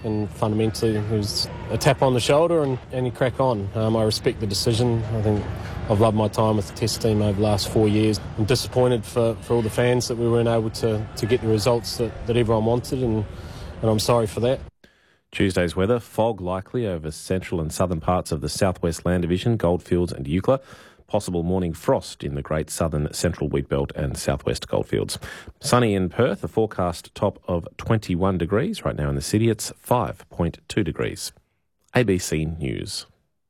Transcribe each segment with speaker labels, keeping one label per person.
Speaker 1: and fundamentally it was a tap on the shoulder and you crack on. I respect the decision. I think I've loved my time with the Test team over the last 4 years. I'm disappointed for all the fans that we weren't able to get the results that everyone wanted, and I'm sorry for that.
Speaker 2: Tuesday's weather, fog likely over central and southern parts of the southwest land division, Goldfields and Eucla. Possible morning frost in the Great Southern Central Wheatbelt and southwest Goldfields. Sunny in Perth, a forecast top of 21 degrees. Right now in the city it's 5.2 degrees. ABC News.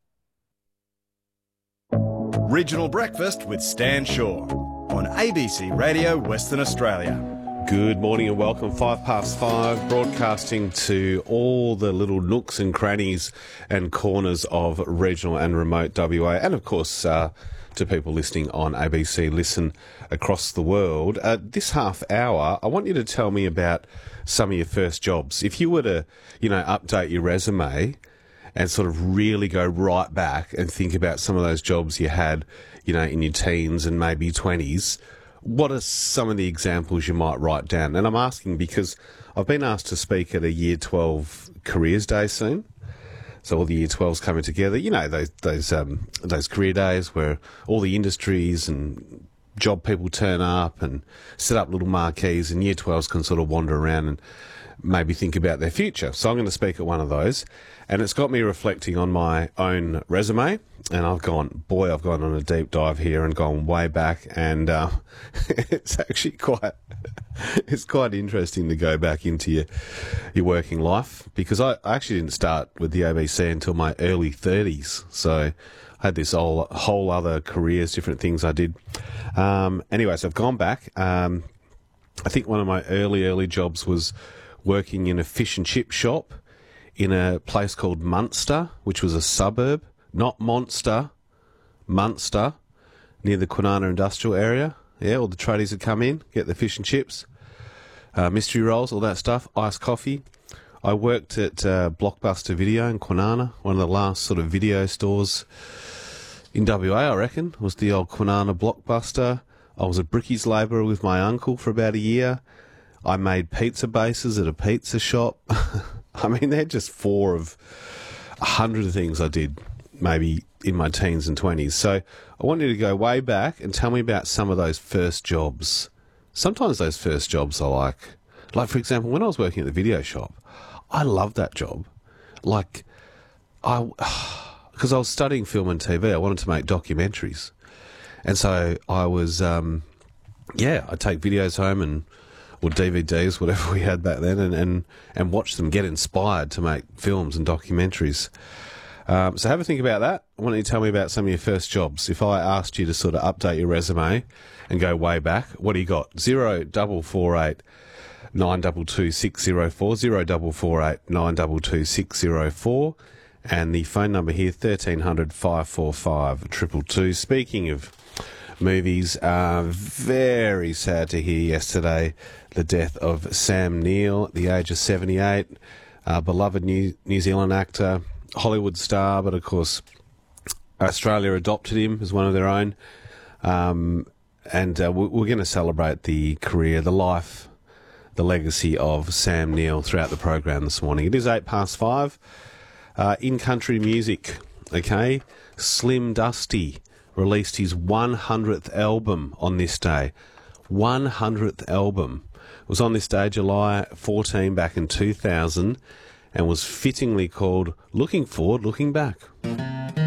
Speaker 3: Regional Breakfast with Stan Shaw on ABC Radio Western Australia.
Speaker 4: Good morning and welcome. 5:05, broadcasting to all the little nooks and crannies and corners of regional and remote WA, and of course to people listening on ABC Listen across the world. This half hour, I want you to tell me about some of your first jobs. If you were to, update your resume and sort of really go right back and think about some of those jobs you had, in your teens and maybe 20s, what are some of the examples you might write down? And I'm asking because I've been asked to speak at a Year 12 Careers Day soon. So all the Year 12s coming together. Those career days where all the industries and job people turn up and set up little marquees, and Year 12s can sort of wander around and maybe think about their future. So I'm going to speak at one of those. And it's got me reflecting on my own resume. And I've gone on a deep dive here and gone way back. And it's actually quite interesting to go back into your working life, because I actually didn't start with the ABC until my early 30s. So I had this whole other careers, different things I did. Anyway, so I've gone back. I think one of my early jobs was working in a fish and chip shop in a place called Munster, which was a suburb, not Monster, Munster, near the Kwinana industrial area. Yeah, all the tradies would come in, get the fish and chips, mystery rolls, all that stuff, iced coffee. I worked at Blockbuster Video in Kwinana, one of the last sort of video stores in WA, I reckon, was the old Kwinana Blockbuster. I was a brickies labourer with my uncle for about a year. I made pizza bases at a pizza shop. I mean, they're just 4 of 100 things I did, maybe in my teens and 20s. So I want you to go way back and tell me about some of those first jobs. Sometimes those first jobs are like, for example, when I was working at the video shop, I loved that job. Because I was studying film and TV, I wanted to make documentaries. And so I was, I'd take videos home or DVDs, whatever we had back then, and watch them, get inspired to make films and documentaries. So have a think about that. I want you to tell me about some of your first jobs. If I asked you to sort of update your resume and go way back, what do you got? 0448 922 604, 0448 922 604, and the phone number here, 1300 545 222. Speaking of movies, very sad to hear yesterday the death of Sam Neill at the age of 78, beloved New Zealand actor, Hollywood star, but of course Australia adopted him as one of their own. And we're going to celebrate the career, the life, the legacy of Sam Neill throughout the program this morning. It is 5:08. In country music, okay, Slim Dusty released his 100th album on this day. 100th album. It was on this day, July 14, back in 2000, and was fittingly called Looking Forward, Looking Back.